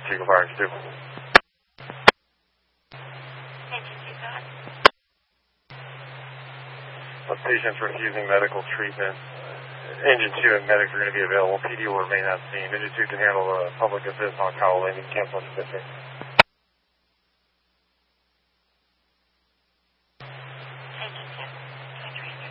Eagle Fire 2. The patient's refusing medical treatment. Engine 2 and medics are going to be available. PD will remain on scene. Engine 2 can handle the public assist on call landing. Cancel 15.